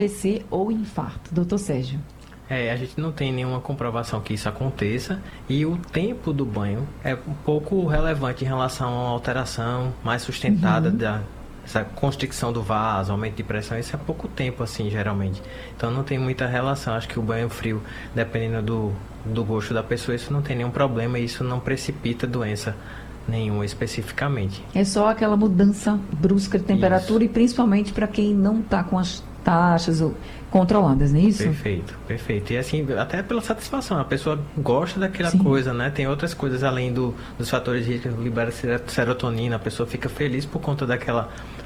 AVC ou infarto. Doutor Sérgio. A gente não tem nenhuma comprovação que isso aconteça e o tempo do banho é um pouco relevante em relação a uma alteração mais sustentada essa constricção do vaso, aumento de pressão. Isso é pouco tempo, assim, geralmente. Então não tem muita relação. Acho que o banho frio, dependendo do gosto da pessoa, isso não tem nenhum problema e isso não precipita doença nenhuma especificamente. É só aquela mudança brusca de temperatura. Isso. E principalmente para quem não está com as taxas controladas, não é isso? Perfeito, perfeito. E assim, até pela satisfação, a pessoa gosta daquela coisa, né? Tem outras coisas além dos fatores de risco, libera serotonina, a pessoa fica feliz por conta aquela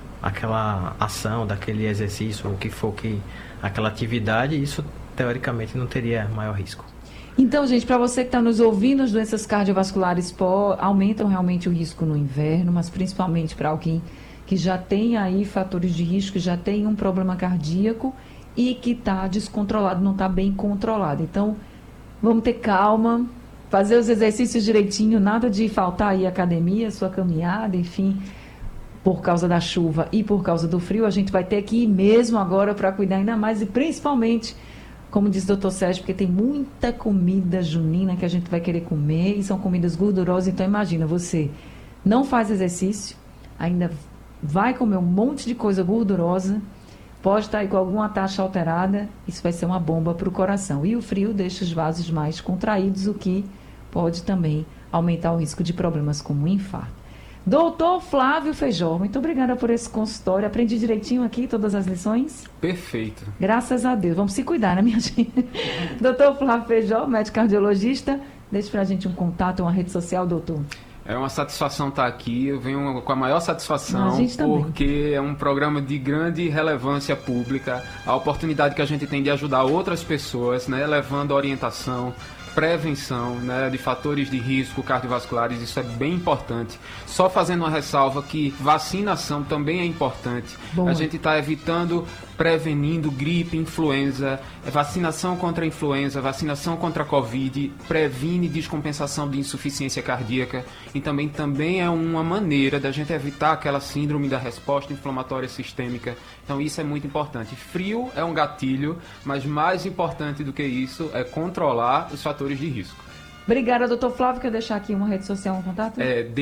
ação, daquele exercício, ou o que for aquela atividade, isso teoricamente não teria maior risco. Então, gente, para você que está nos ouvindo, as doenças cardiovasculares aumentam realmente o risco no inverno, mas principalmente para alguém que já tem aí fatores de risco, já tem um problema cardíaco e que está descontrolado, não está bem controlado. Então, vamos ter calma, fazer os exercícios direitinho, nada de faltar aí academia, sua caminhada, enfim, por causa da chuva e por causa do frio, a gente vai ter que ir mesmo agora para cuidar ainda mais e principalmente, como diz o doutor Sérgio, porque tem muita comida junina que a gente vai querer comer e são comidas gordurosas, então imagina, você não faz exercício, ainda vai comer um monte de coisa gordurosa, pode estar aí com alguma taxa alterada, isso vai ser uma bomba para o coração. E o frio deixa os vasos mais contraídos, o que pode também aumentar o risco de problemas como infarto. Doutor Flávio Feijó, muito obrigada por esse consultório. Aprendi direitinho aqui todas as lições? Perfeito. Graças a Deus. Vamos se cuidar, né, minha gente? Doutor Flávio Feijó, médico cardiologista, deixe para a gente um contato, uma rede social, doutor. É uma satisfação estar aqui, eu venho com a maior satisfação, porque é um programa de grande relevância pública, a oportunidade que a gente tem de ajudar outras pessoas, né, levando orientação, prevenção, né, de fatores de risco cardiovasculares, isso é bem importante. Só fazendo uma ressalva que vacinação também é importante. A gente está evitando, prevenindo gripe, influenza, vacinação contra a influenza, vacinação contra a Covid, previne descompensação de insuficiência cardíaca e também é uma maneira da gente evitar aquela síndrome da resposta inflamatória sistêmica. Então isso é muito importante. Frio é um gatilho, mas mais importante do que isso é controlar os fatores de risco. Obrigada, doutor Flávio. Quer deixar aqui uma rede social, um contato?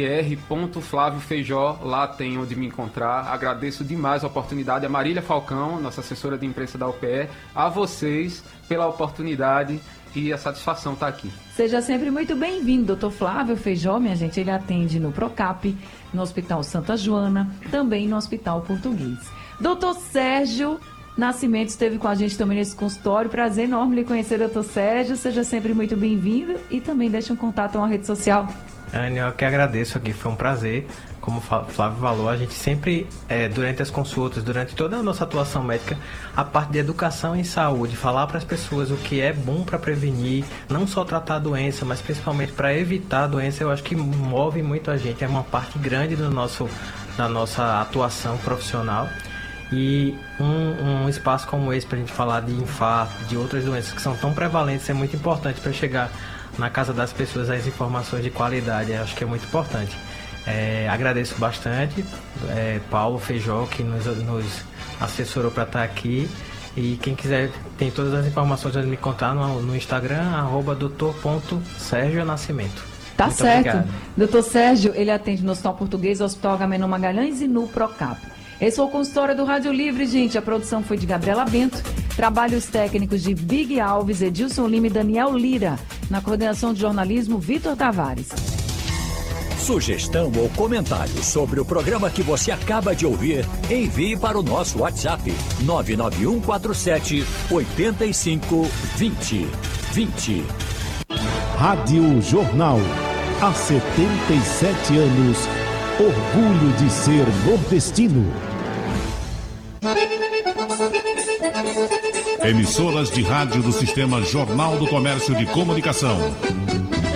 dr.flaviofeijó, lá tem onde me encontrar. Agradeço demais a oportunidade. A Marília Falcão, nossa assessora de imprensa da UPE, a vocês pela oportunidade e a satisfação estar aqui. Seja sempre muito bem-vindo, doutor Flávio Feijó, minha gente. Ele atende no Procap, no Hospital Santa Joana, também no Hospital Português. Doutor Sérgio Nascimento esteve com a gente também nesse consultório. Prazer enorme lhe conhecer, doutor Sérgio. Seja sempre muito bem-vindo e também deixe um contato na rede social. Anne, eu que agradeço aqui, foi um prazer. Como o Flávio falou, a gente sempre, durante as consultas, durante toda a nossa atuação médica, a parte de educação em saúde, falar para as pessoas o que é bom para prevenir, não só tratar a doença, mas principalmente para evitar a doença, eu acho que move muito a gente, é uma parte grande da nossa atuação profissional. E um espaço como esse para a gente falar de infarto, de outras doenças que são tão prevalentes, é muito importante para chegar na casa das pessoas as informações de qualidade, eu acho que é muito importante. Agradeço bastante Paulo Feijó, que nos assessorou para estar aqui, e quem quiser tem todas as informações, pode me contar no Instagram, @doutor.sergionascimento. Tá muito certo. Obrigado. Doutor Sérgio, ele atende no Hospital Português, no Hospital Agamenon Magalhães e no Procap. Esse foi o consultório do Rádio Livre, gente. A produção foi de Gabriela Bento. Trabalhos técnicos de Big Alves, Edilson Lima e Daniel Lira. Na coordenação de jornalismo, Vitor Tavares. Sugestão ou comentário sobre o programa que você acaba de ouvir, envie para o nosso WhatsApp 99147-8520. Rádio Jornal. Há 77 anos. Orgulho de ser nordestino. Emissoras de rádio do Sistema Jornal do Comércio de Comunicação.